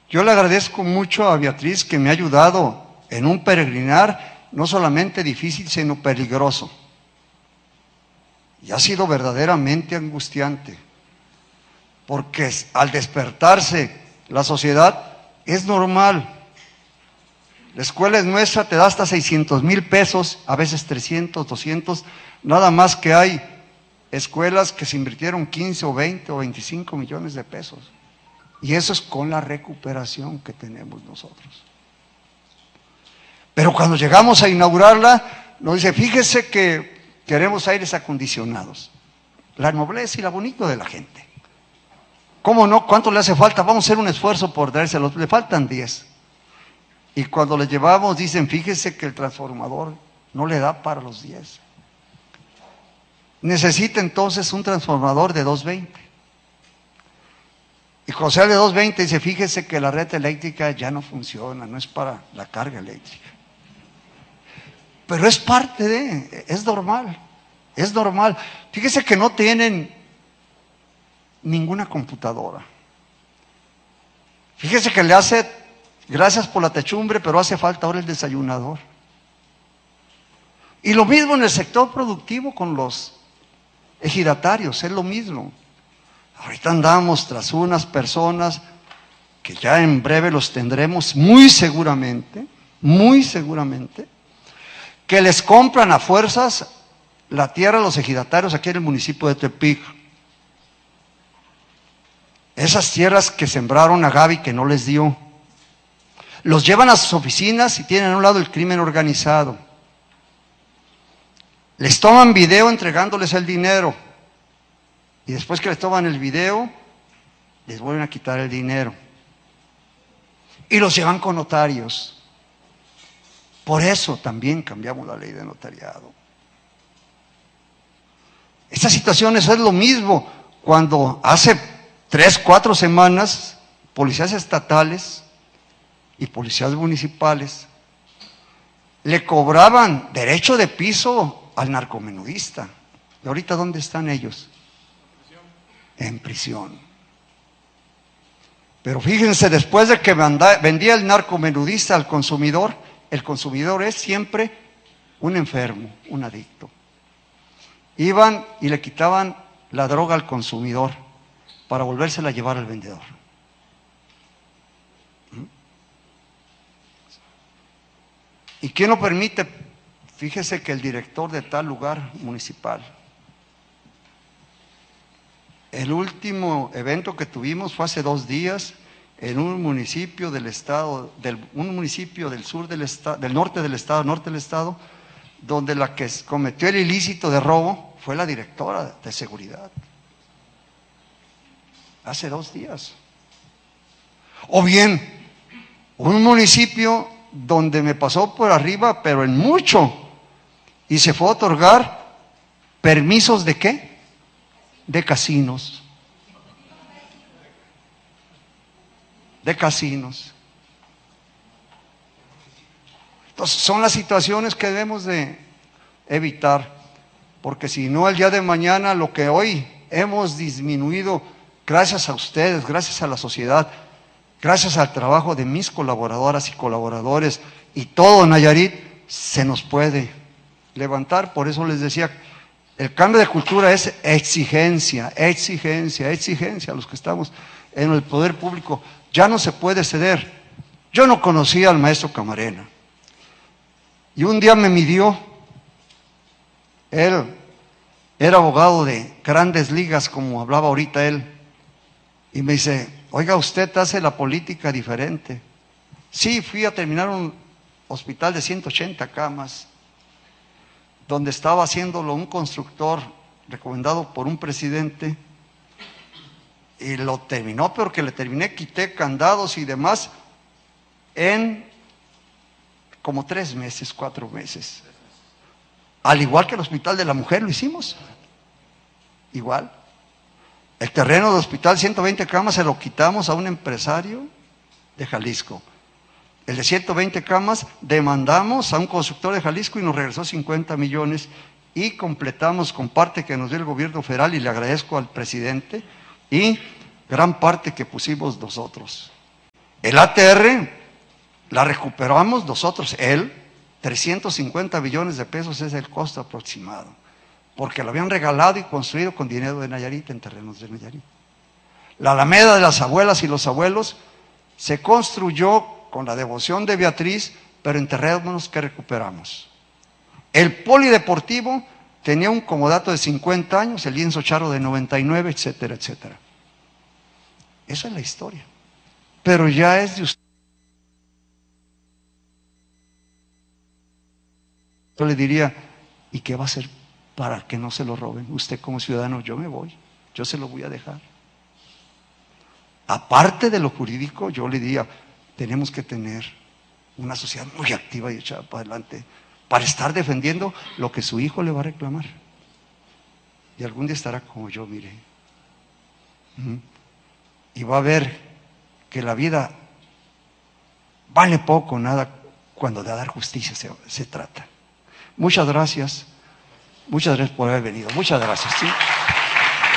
Yo le agradezco mucho a Beatriz que me ha ayudado en un peregrinar no solamente difícil, sino peligroso. Y ha sido verdaderamente angustiante, porque al despertarse la sociedad es normal. La escuela es nuestra, te da hasta 600,000 pesos, a veces 300, 200, nada más que hay escuelas que se invirtieron 15 o 20 o 25 millones de pesos. Y eso es con la recuperación que tenemos nosotros. Pero cuando llegamos a inaugurarla, nos dice, fíjese que queremos aires acondicionados. La nobleza y la bonito de la gente. ¿Cómo no? ¿Cuánto le hace falta? Vamos a hacer un esfuerzo por dárselos. Le faltan 10. Y cuando le llevamos, dicen, fíjese que el transformador no le da para los 10. Necesita entonces un transformador de 220. Y cuando sale de 220, dice, fíjese que la red eléctrica ya no funciona, no es para la carga eléctrica. Pero es parte de, es normal, es normal. Fíjese que no tienen ninguna computadora. Fíjese que le hace, gracias por la techumbre, pero hace falta ahora el desayunador. Y lo mismo en el sector productivo con los ejidatarios, es lo mismo. Ahorita andamos tras unas personas que ya en breve los tendremos muy seguramente, que les compran a fuerzas la tierra a los ejidatarios aquí en el municipio de Tepic. Esas tierras que sembraron a Gaby que no les dio. Los llevan a sus oficinas y tienen a un lado el crimen organizado. Les toman video entregándoles el dinero. Y después que les toman el video, les vuelven a quitar el dinero. Y los llevan con notarios. Por eso también cambiamos la ley de notariado. Estas situaciones es lo mismo cuando hace 3, 4 semanas, policías estatales y policías municipales le cobraban derecho de piso al narcomenudista. ¿Y ahorita dónde están ellos? En prisión. Pero fíjense, después de que vendía el narcomenudista al consumidor, el consumidor es siempre un enfermo, un adicto. Iban y le quitaban la droga al consumidor para volvérsela a llevar al vendedor. ¿Y quién lo permite? Fíjese que el director de tal lugar municipal. El último evento que tuvimos fue hace 2 días en un municipio del estado, un municipio del sur del estado, del norte del estado, donde la que cometió el ilícito de robo fue la directora de seguridad. Hace 2 días. O bien, un municipio donde me pasó por arriba, pero en mucho, y se fue a otorgar permisos de ¿qué? De casinos. De casinos. Entonces son las situaciones que debemos de evitar, porque si no el día de mañana lo que hoy hemos disminuido, gracias a ustedes, gracias a la sociedad, gracias al trabajo de mis colaboradoras y colaboradores y todo Nayarit, se nos puede levantar. Por eso les decía, el cambio de cultura es exigencia, exigencia, exigencia a los que estamos en el poder público. Ya no se puede ceder. Yo no conocía al maestro Camarena. Y un día me midió. Él era abogado de grandes ligas, como hablaba ahorita él. Y me dice, oiga, usted hace la política diferente. Sí, fui a terminar un hospital de 180 camas, donde estaba haciéndolo un constructor recomendado por un presidente, y lo terminó, pero que le terminé, quité candados y demás en como 3 meses, 4 meses. Al igual que el Hospital de la Mujer lo hicimos. Igual. El terreno del hospital, 120 camas, se lo quitamos a un empresario de Jalisco. El de 120 camas demandamos a un constructor de Jalisco y nos regresó 50 millones y completamos con parte que nos dio el gobierno federal, y le agradezco al presidente, y gran parte que pusimos nosotros. El ATR la recuperamos nosotros, 350 billones de pesos es el costo aproximado, porque lo habían regalado y construido con dinero de Nayarit, en terrenos de Nayarit. La Alameda de las abuelas y los abuelos se construyó con la devoción de Beatriz, pero en terrenos que recuperamos. El polideportivo tenía un comodato de 50 años, el lienzo charro de 99, etcétera, etcétera. Esa es la historia. Pero ya es de usted. Yo le diría, ¿y qué va a hacer para que no se lo roben? Usted como ciudadano, yo me voy, yo se lo voy a dejar. Aparte de lo jurídico, yo le diría, tenemos que tener una sociedad muy activa y echada para adelante para estar defendiendo lo que su hijo le va a reclamar. Y algún día estará como yo, mire. Y va a ver que la vida vale poco, nada, cuando de dar justicia se trata. Muchas gracias por haber venido. Muchas gracias. ¿Sí?